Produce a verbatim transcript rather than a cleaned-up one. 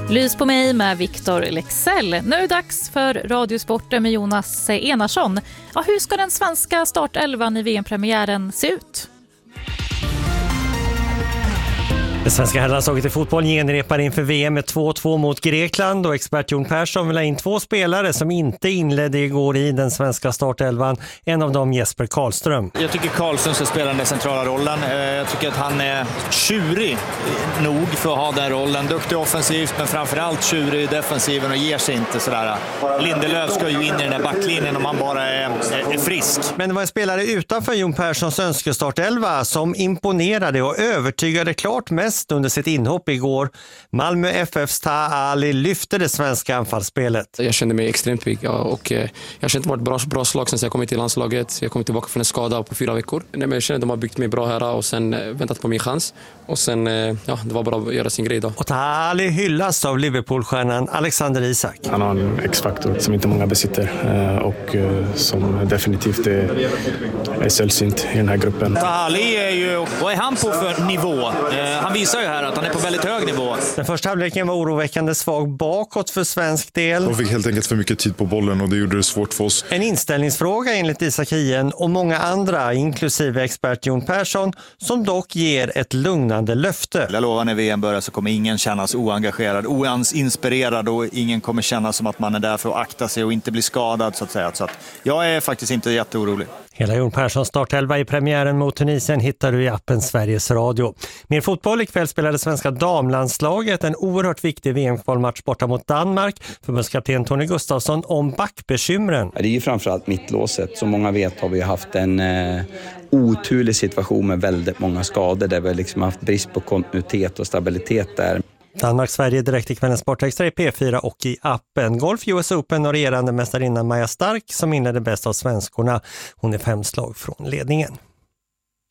Lys på mig med Victor Lexell. Nu är det dags för Radiosporten med Jonas Enarsson. Ja, hur ska den svenska startelvan i V M-premiären se ut? Det svenska herrlandslaget i fotboll genrepar inför V M med två två mot Grekland och expert Jon Persson vill ha in två spelare som inte inledde igår i den svenska startelvan. En av dem Jesper Karlström. Jag tycker Karlström ska spela den centrala rollen. Jag tycker att han är tjurig nog för att ha den rollen. Duktig offensivt men framförallt tjurig i defensiven och ger sig inte sådär. Lindelöf ska ju in i den där backlinjen om han bara är, är frisk. Men det var en spelare utanför Jon Perssons önskestartelva som imponerade och övertygade klart mest under sitt inhopp igår. Malmö F F:s Taha Ali lyfte det svenska anfallsspelet. Jag kände mig extremt pigg och jag har känt varit bra, bra slag sen jag kom till landslaget. Jag kom tillbaka från en skada på fyra veckor. Nej, men jag kände att de har byggt mig bra här och sen väntat på min chans. Och sen, ja, det var bara att göra sin grej då. Och Taha Ali hyllas av Liverpool-stjärnan Alexander Isak. Han har en X-faktor som inte många besitter och som definitivt är, är sällsynt i den här gruppen. Taha Ali är ju, vad är han på för nivå? Han visar ju här att han är på väldigt hög nivå. Den första halvleken var oroväckande svag bakåt för svensk del. De fick helt enkelt för mycket tid på bollen och det gjorde det svårt för oss. En inställningsfråga enligt Isak Hien och många andra, inklusive expert Jon Persson, som dock ger ett lugnande löfte. Jag lovar när V M börjar så kommer ingen kännas oengagerad, oinspirerad och ingen kommer känna som att man är där för att akta sig och inte bli skadad så att säga. Så att jag är faktiskt inte jätteorolig. Hela Jon Perssons startelva i premiären mot Tunisien hittar du i appen Sveriges Radio. Mer fotboll ikväll spelade svenska damlandslaget en oerhört viktig V M-kvalmatch borta mot Danmark. Förbundskapten Tony Gustafsson om backbekymren. Det är ju framförallt mittlåset. Som många vet har vi haft en eh, oturlig situation med väldigt många skador där vi liksom haft brist på kontinuitet och stabilitet där. Danmark-Sverige direkt i kvällens Sportextra i P fyra och i appen. Golf U S Open och regerande mästarinnan Maja Stark som inledde bäst av svenskorna. Hon är fem slag från ledningen.